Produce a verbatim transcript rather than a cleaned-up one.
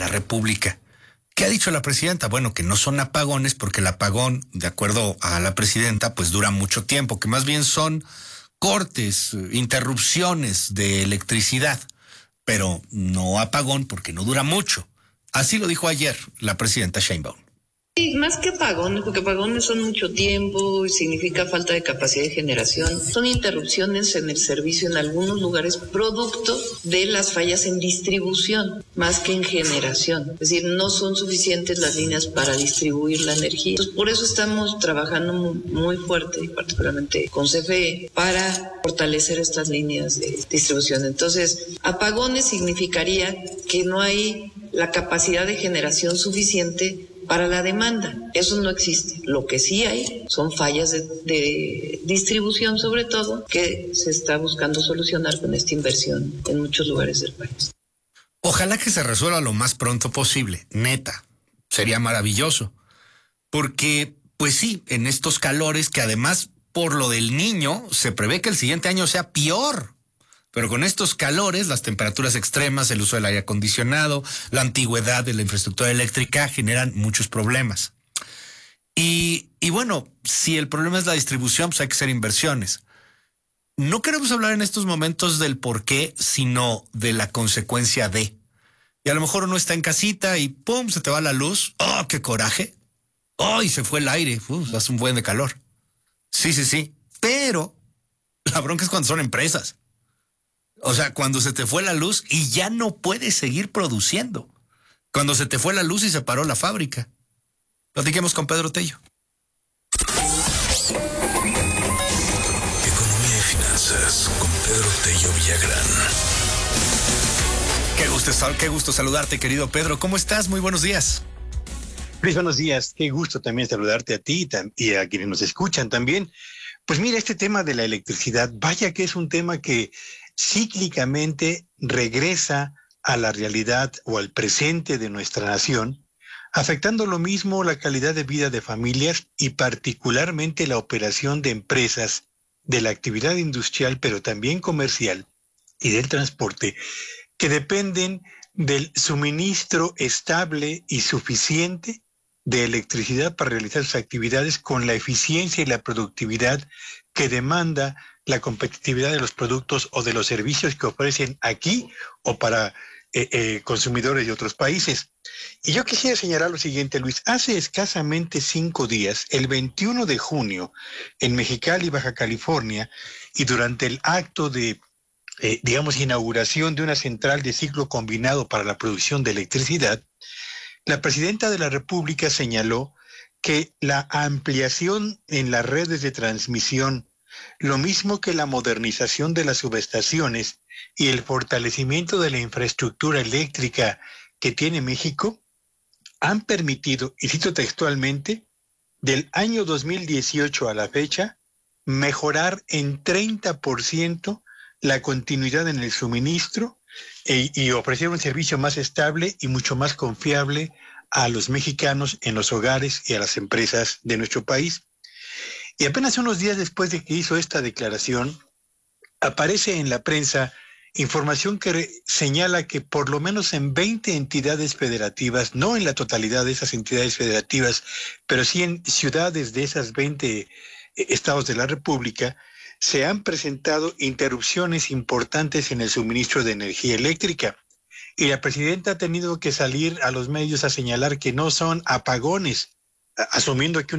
la República. ¿Qué ha dicho la presidenta? Bueno, que no son apagones porque el apagón, de acuerdo a la presidenta, pues dura mucho tiempo, que más bien son cortes, interrupciones de electricidad, pero no apagón porque no dura mucho. Así lo dijo ayer la presidenta Sheinbaum. Sí, más que apagones, porque apagones son mucho tiempo y significa falta de capacidad de generación. Son interrupciones en el servicio en algunos lugares producto de las fallas en distribución, más que en generación. Es decir, no son suficientes las líneas para distribuir la energía. Entonces, por eso estamos trabajando muy, muy fuerte, particularmente con C F E, para fortalecer estas líneas de distribución. Entonces, apagones significaría que no hay la capacidad de generación suficiente para la demanda. Eso no existe. Lo que sí hay son fallas de, de distribución, sobre todo, que se está buscando solucionar con esta inversión en muchos lugares del país. Ojalá que se resuelva lo más pronto posible, neta. Sería maravilloso. Porque, pues sí, en estos calores que además, por lo del Niño, se prevé que el siguiente año sea peor. Pero con estos calores, las temperaturas extremas, el uso del aire acondicionado, la antigüedad de la infraestructura eléctrica generan muchos problemas. Y, y bueno, si el problema es la distribución, pues hay que hacer inversiones. No queremos hablar en estos momentos del por qué, sino de la consecuencia de. Y a lo mejor uno está en casita y ¡pum! Se te va la luz. ¡Oh, qué coraje! ¡Oh, y se fue el aire! ¡Uf! Hace un buen de calor. Sí, sí, sí. Pero la bronca es cuando son empresas. O sea, cuando se te fue la luz y ya no puedes seguir produciendo. Cuando se te fue la luz y se paró la fábrica. Platiquemos con Pedro Tello. Economía y finanzas con Pedro Tello Villagrán. Qué gusto, qué gusto saludarte, querido Pedro. ¿Cómo estás? Muy buenos días. Luis, buenos días. Qué gusto también saludarte a ti y a quienes nos escuchan también. Pues mira, este tema de la electricidad, vaya que es un tema que cíclicamente regresa a la realidad o al presente de nuestra nación, afectando lo mismo la calidad de vida de familias y particularmente la operación de empresas, de la actividad industrial, pero también comercial y del transporte, que dependen del suministro estable y suficiente de electricidad para realizar sus actividades con la eficiencia y la productividad que demanda la competitividad de los productos o de los servicios que ofrecen aquí o para eh, eh, consumidores de otros países. Y yo quisiera señalar lo siguiente, Luis. Hace escasamente cinco días, el veintiuno de junio, en Mexicali, Baja California, y durante el acto de, eh, digamos, inauguración de una central de ciclo combinado para la producción de electricidad, la presidenta de la República señaló que la ampliación en las redes de transmisión, lo mismo que la modernización de las subestaciones y el fortalecimiento de la infraestructura eléctrica que tiene México, han permitido, y cito textualmente, del año dos mil dieciocho a la fecha, mejorar en treinta por ciento la continuidad en el suministro e, y ofrecer un servicio más estable y mucho más confiable a los mexicanos en los hogares y a las empresas de nuestro país. Y apenas unos días después de que hizo esta declaración, aparece en la prensa información que re- señala que por lo menos en veinte entidades federativas, no en la totalidad de esas entidades federativas, pero sí en ciudades de esas veinte eh, estados de la República, se han presentado interrupciones importantes en el suministro de energía eléctrica. Y la presidenta ha tenido que salir a los medios a señalar que no son apagones, asumiendo que